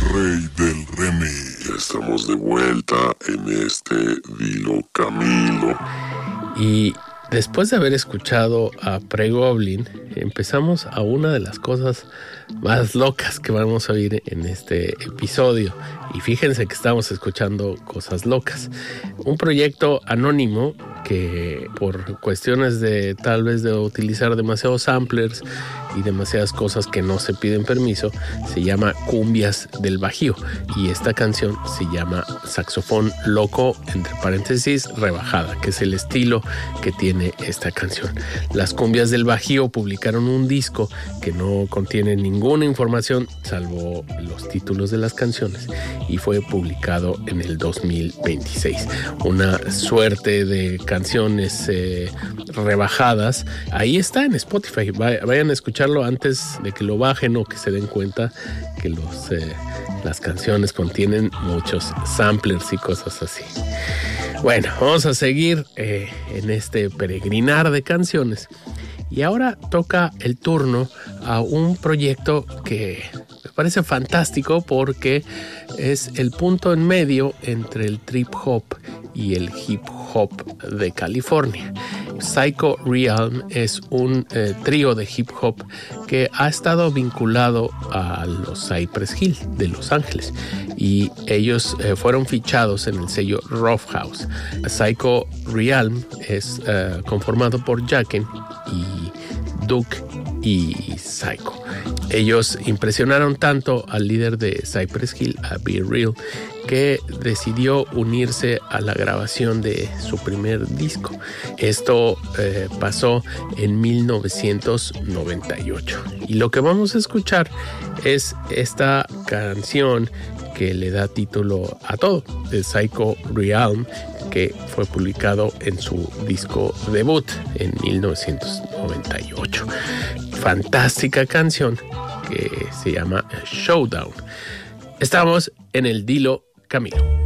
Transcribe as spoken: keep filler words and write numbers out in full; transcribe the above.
rey del remix. Ya estamos de vuelta en este Dilo Camilo. Y después de haber escuchado a Pregoblin, empezamos a una de las cosas más locas que vamos a oír en este episodio. Y fíjense que estamos escuchando cosas locas. Un proyecto anónimo que por cuestiones de tal vez de utilizar demasiados samplers y demasiadas cosas que no se piden permiso, se llama Cumbias del Bajío. Y esta canción se llama Saxofón Loco, entre paréntesis, rebajada, que es el estilo que tiene esta canción. Las Cumbias del Bajío publicaron un disco que no contiene ninguna información salvo los títulos de las canciones y fue publicado en el dos mil veintiséis. Una suerte de canciones eh, rebajadas. Ahí está en Spotify. Vayan a escucharlo antes de que lo bajen o que se den cuenta que los, eh, las canciones contienen muchos samplers y cosas así. Bueno, vamos a seguir eh, en este peregrinar de canciones. Y ahora toca el turno a un proyecto que me parece fantástico porque es el punto en medio entre el trip hop y el hip hop de California. Psycho Realm es un eh, trío de hip hop que ha estado vinculado a los Cypress Hill de Los Ángeles y ellos eh, fueron fichados en el sello Rough House. Psycho Realm es eh, conformado por Jacken y Duke y Psycho. Ellos impresionaron tanto al líder de Cypress Hill, a Be Real, que decidió unirse a la grabación de su primer disco. Esto eh, pasó en mil novecientos noventa y ocho. Y lo que vamos a escuchar es esta canción que le da título a todo, de Psycho Realm, que fue publicado en su disco debut en mil novecientos noventa y ocho. Fantástica canción que se llama Showdown. Estamos en el Dilo Camilo.